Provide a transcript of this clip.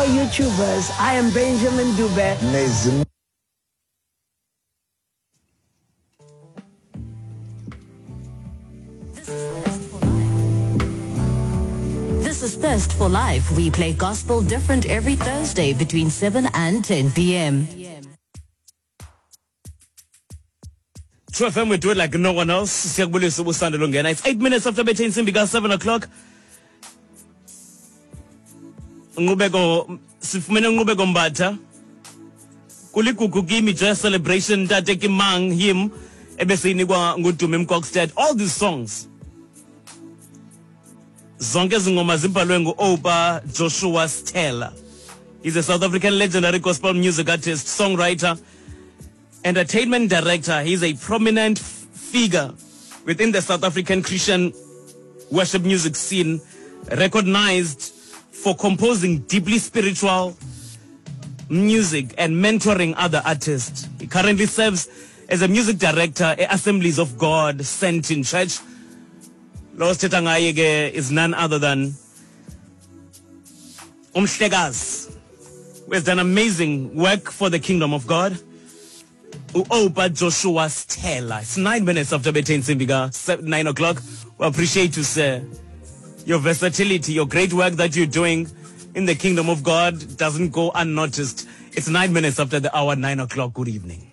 fellow YouTubers, I am Benjamin Dube. Amazing. This is Thirst for Life. We play gospel different every Thursday between 7 and 10 p.m. True FM, we do it like no one else. It's 8 minutes after between Simbiga 7 o'clock. Sifumene Ngubeko Mbatha. Kuligugu kimi joy celebration tate kimang him ebesinikwa nguDume Mkokstad. All these songs. Zonke zingoma zibhalwe ngu-Oupa Joshua Stella. He's a South African legendary gospel music artist, songwriter, entertainment director. He's a prominent figure within the South African Christian worship music scene, recognized for composing deeply spiritual music and mentoring other artists. He currently serves as a music director at Assemblies of God Sent in Church. Lo sithetha ngaye ke is none other than Umhlekazi, who has done amazing work for the kingdom of God. Oupa Joshua Stella. It's 9 minutes after between Simbiga 9 o'clock. We appreciate you, sir. Your versatility, your great work that you're doing in the kingdom of God doesn't go unnoticed. It's 9 minutes after the hour 9 o'clock. Good evening.